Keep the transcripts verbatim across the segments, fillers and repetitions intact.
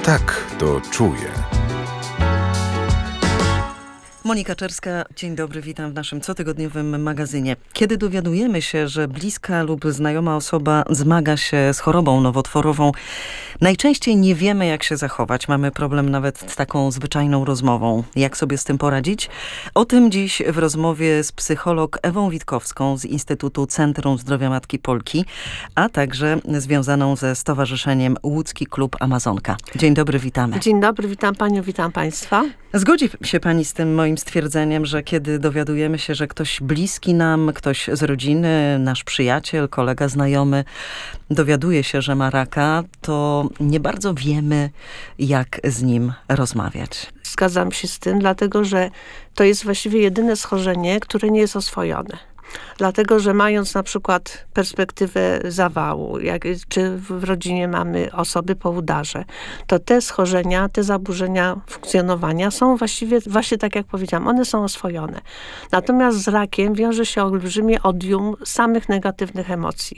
tak to czuje. Monika Czerska, dzień dobry, witam w naszym cotygodniowym magazynie. Kiedy dowiadujemy się, że bliska lub znajoma osoba zmaga się z chorobą nowotworową, najczęściej nie wiemy, jak się zachować. Mamy problem nawet z taką zwyczajną rozmową. Jak sobie z tym poradzić? O tym dziś w rozmowie z psycholog Ewą Witkowską z Instytutu Centrum Zdrowia Matki Polki, a także związaną ze Stowarzyszeniem Łódzki Klub Amazonka. Dzień dobry, witamy. Dzień dobry, witam panią, witam państwa. Zgodzi się pani z tym moim stwierdzeniem, że kiedy dowiadujemy się, że ktoś bliski nam, ktoś z rodziny, nasz przyjaciel, kolega, znajomy dowiaduje się, że ma raka, to nie bardzo wiemy, jak z nim rozmawiać. Zgadzam się z tym, dlatego że to jest właściwie jedyne schorzenie, które nie jest oswojone. Dlatego, że mając na przykład perspektywę zawału, jak, czy w rodzinie mamy osoby po udarze, to te schorzenia, te zaburzenia funkcjonowania są właściwie, właśnie tak jak powiedziałam, one są oswojone. Natomiast z rakiem wiąże się olbrzymie odium samych negatywnych emocji,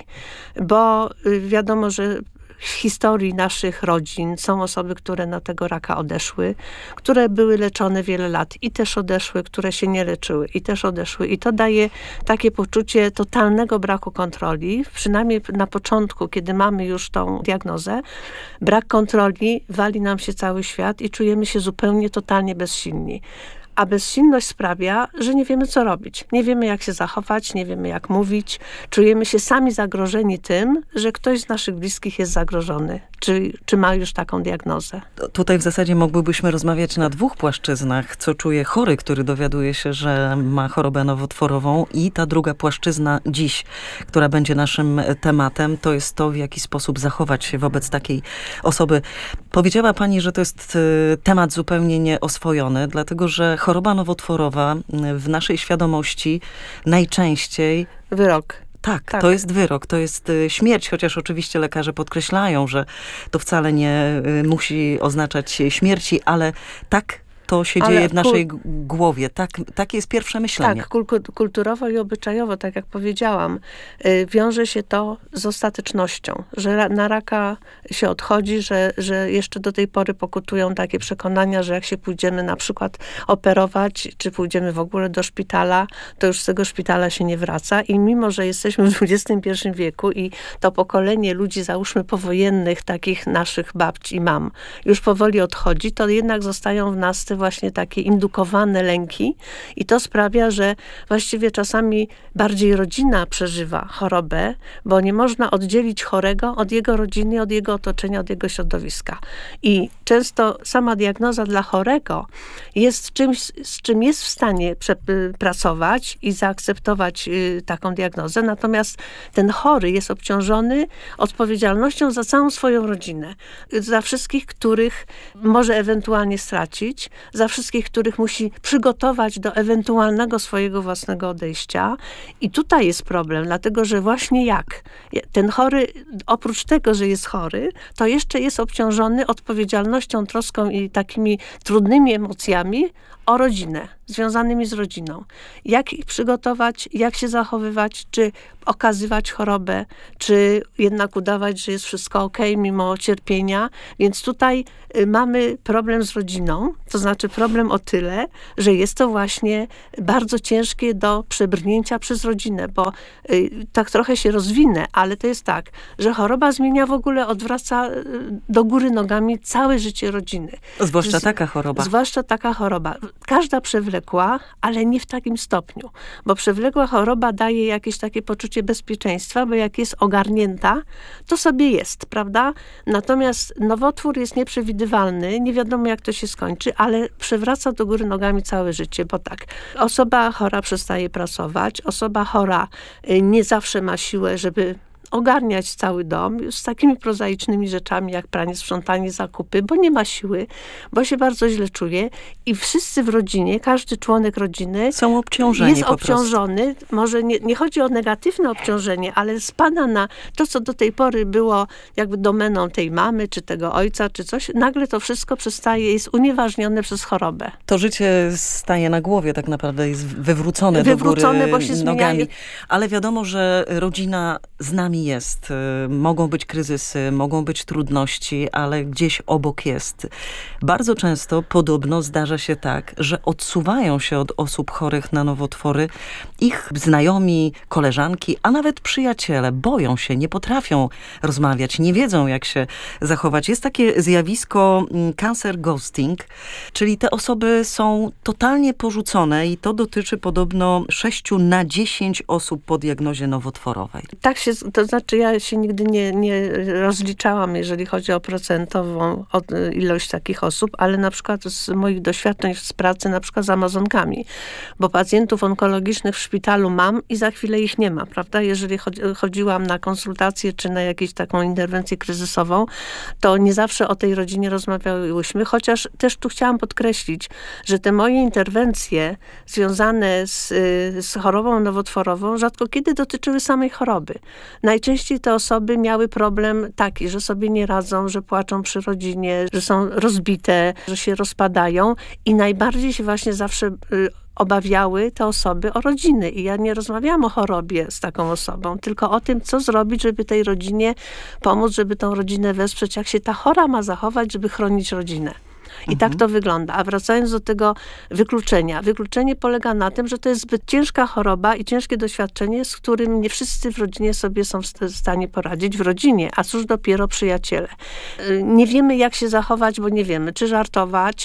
bo wiadomo, że w historii naszych rodzin są osoby, które na tego raka odeszły, które były leczone wiele lat i też odeszły, które się nie leczyły i też odeszły. I to daje takie poczucie totalnego braku kontroli. Przynajmniej na początku, kiedy mamy już tą diagnozę, brak kontroli, wali nam się cały świat i czujemy się zupełnie, totalnie bezsilni. A bezsilność sprawia, że nie wiemy, co robić. Nie wiemy, jak się zachować, nie wiemy, jak mówić. Czujemy się sami zagrożeni tym, że ktoś z naszych bliskich jest zagrożony, czy, czy ma już taką diagnozę. Tutaj w zasadzie mogłybyśmy rozmawiać na dwóch płaszczyznach. Co czuje chory, który dowiaduje się, że ma chorobę nowotworową, i ta druga płaszczyzna dziś, która będzie naszym tematem, to jest to, w jaki sposób zachować się wobec takiej osoby. Powiedziała pani, że to jest temat zupełnie nieoswojony, dlatego że choroba nowotworowa w naszej świadomości najczęściej... Wyrok. Tak, tak, to jest wyrok, to jest śmierć, chociaż oczywiście lekarze podkreślają, że to wcale nie musi oznaczać śmierci, ale tak to się ale dzieje w naszej kul- głowie. Tak, takie jest pierwsze myślenie. Tak, kul- kulturowo i obyczajowo, tak jak powiedziałam, y, wiąże się to z ostatecznością, że ra- na raka się odchodzi, że, że jeszcze do tej pory pokutują takie przekonania, że jak się pójdziemy na przykład operować, czy pójdziemy w ogóle do szpitala, to już z tego szpitala się nie wraca. I mimo, że jesteśmy w dwudziestym pierwszym wieku i to pokolenie ludzi, załóżmy powojennych, takich naszych babci i mam, już powoli odchodzi, to jednak zostają w nas te właśnie takie indukowane lęki i to sprawia, że właściwie czasami bardziej rodzina przeżywa chorobę, bo nie można oddzielić chorego od jego rodziny, od jego otoczenia, od jego środowiska. I często sama diagnoza dla chorego jest czymś, z czym jest w stanie pracować i zaakceptować y, taką diagnozę, natomiast ten chory jest obciążony odpowiedzialnością za całą swoją rodzinę, za wszystkich, których może ewentualnie stracić, za wszystkich, których musi przygotować do ewentualnego swojego własnego odejścia. I tutaj jest problem, dlatego że właśnie jak ten chory, oprócz tego, że jest chory, to jeszcze jest obciążony odpowiedzialnością, troską i takimi trudnymi emocjami o rodzinę, związanymi z rodziną. Jak ich przygotować, jak się zachowywać, czy okazywać chorobę, czy jednak udawać, że jest wszystko okej, mimo cierpienia. Więc tutaj y, mamy problem z rodziną, to znaczy problem o tyle, że jest to właśnie bardzo ciężkie do przebrnięcia przez rodzinę, bo y, tak trochę się rozwinę, ale to jest tak, że choroba zmienia w ogóle, odwraca y, do góry nogami całe życie rodziny. Zwłaszcza Z, taka choroba. Zwłaszcza taka choroba. Każda przewlekła, ale nie w takim stopniu, bo przewlekła choroba daje jakieś takie poczucie bezpieczeństwa, bo jak jest ogarnięta, to sobie jest, prawda? Natomiast nowotwór jest nieprzewidywalny, nie wiadomo jak to się skończy, ale przewraca do góry nogami całe życie, bo tak, osoba chora przestaje pracować, osoba chora nie zawsze ma siłę, żeby ogarniać cały dom z takimi prozaicznymi rzeczami jak pranie, sprzątanie, zakupy, bo nie ma siły, bo się bardzo źle czuje i wszyscy w rodzinie, każdy członek rodziny są obciążeni jest po obciążony. prostu. Może nie, nie chodzi o negatywne obciążenie, ale spada na to, co do tej pory było jakby domeną tej mamy, czy tego ojca, czy coś. Nagle to wszystko przestaje, jest unieważnione przez chorobę. To życie staje na głowie, tak naprawdę jest wywrócone, wywrócone do góry bo się nogami. Zmienia. Ale wiadomo, że rodzina z nami nami jest. Mogą być kryzysy, mogą być trudności, ale gdzieś obok jest. Bardzo często podobno zdarza się tak, że odsuwają się od osób chorych na nowotwory ich znajomi, koleżanki, a nawet przyjaciele. Boją się, nie potrafią rozmawiać, nie wiedzą, jak się zachować. Jest takie zjawisko cancer ghosting, czyli te osoby są totalnie porzucone i to dotyczy podobno sześciu na dziesięć osób po diagnozie nowotworowej. Tak się, to znaczy ja się nigdy nie, nie rozliczałam, jeżeli chodzi o procentową ilość takich osób, ale na przykład z moich doświadczeń z pracy na przykład z Amazonkami, bo pacjentów onkologicznych w szpitalu mam i za chwilę ich nie ma, prawda? Jeżeli chodziłam na konsultację czy na jakąś taką interwencję kryzysową, to nie zawsze o tej rodzinie rozmawiałyśmy, chociaż też tu chciałam podkreślić, że te moje interwencje związane z, z chorobą nowotworową rzadko kiedy dotyczyły samej choroby. Najczęściej te osoby miały problem taki, że sobie nie radzą, że płaczą przy rodzinie, że są rozbite, że się rozpadają i najbardziej się właśnie zawsze y, obawiały te osoby o rodziny. I ja nie rozmawiałam o chorobie z taką osobą, tylko o tym, co zrobić, żeby tej rodzinie pomóc, żeby tą rodzinę wesprzeć, jak się ta chora ma zachować, żeby chronić rodzinę. I mhm. tak to wygląda. A wracając do tego wykluczenia. Wykluczenie polega na tym, że to jest zbyt ciężka choroba i ciężkie doświadczenie, z którym nie wszyscy w rodzinie sobie są w stanie poradzić. W rodzinie, a cóż dopiero przyjaciele. Nie wiemy, jak się zachować, bo nie wiemy, czy żartować,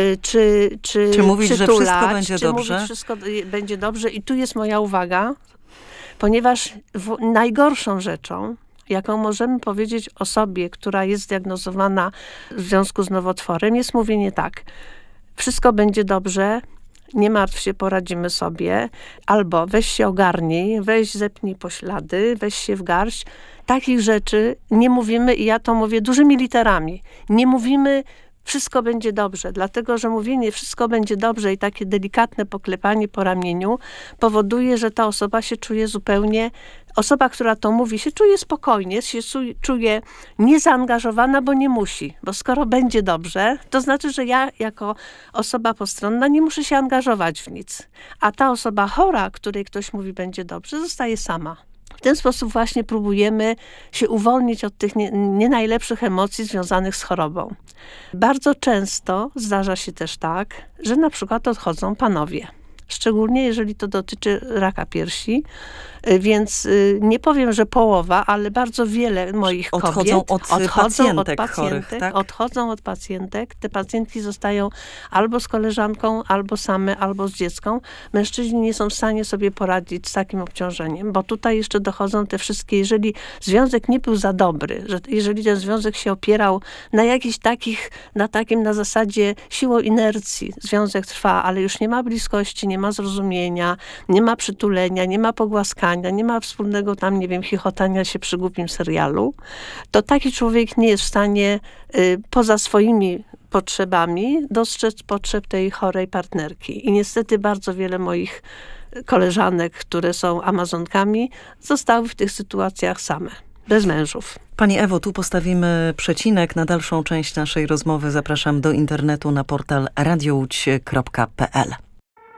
czy czy, czy mówić, przytulać, że wszystko będzie czy dobrze. mówić, wszystko będzie dobrze. I tu jest moja uwaga, ponieważ w, najgorszą rzeczą, jaką możemy powiedzieć osobie, która jest zdiagnozowana w związku z nowotworem, jest mówienie tak, wszystko będzie dobrze, nie martw się, poradzimy sobie, albo weź się ogarnij, weź zepnij poślady, weź się w garść. Takich rzeczy nie mówimy i ja to mówię dużymi literami. Nie mówimy wszystko będzie dobrze, dlatego że mówienie wszystko będzie dobrze i takie delikatne poklepanie po ramieniu powoduje, że ta osoba się czuje zupełnie, osoba, która to mówi, się czuje spokojnie, się czuje niezaangażowana, bo nie musi. Bo skoro będzie dobrze, to znaczy, że ja jako osoba postronna nie muszę się angażować w nic. A ta osoba chora, której ktoś mówi będzie dobrze, zostaje sama. W ten sposób właśnie próbujemy się uwolnić od tych nie, nie najlepszych emocji związanych z chorobą. Bardzo często zdarza się też tak, że na przykład odchodzą panowie. Szczególnie jeżeli to dotyczy raka piersi, więc nie powiem, że połowa, ale bardzo wiele moich kobiet odchodzą od odchodzą pacjentek, od pacjentek, chorych, tak? odchodzą od pacjentek. Te pacjentki zostają albo z koleżanką, albo same, albo z dzieckiem. Mężczyźni nie są w stanie sobie poradzić z takim obciążeniem, bo tutaj jeszcze dochodzą te wszystkie, jeżeli związek nie był za dobry, że jeżeli ten związek się opierał na jakichś takich, na takim na zasadzie siłą inercji, związek trwa, ale już nie ma bliskości, nie ma zrozumienia, nie ma przytulenia, nie ma pogłaskania, nie ma wspólnego tam, nie wiem, chichotania się przy głupim serialu, to taki człowiek nie jest w stanie y, poza swoimi potrzebami dostrzec potrzeb tej chorej partnerki. I niestety bardzo wiele moich koleżanek, które są Amazonkami, zostały w tych sytuacjach same, bez mężów. Pani Ewo, tu postawimy przecinek. Na dalszą część naszej rozmowy zapraszam do internetu na portal radio łódź kropka p l.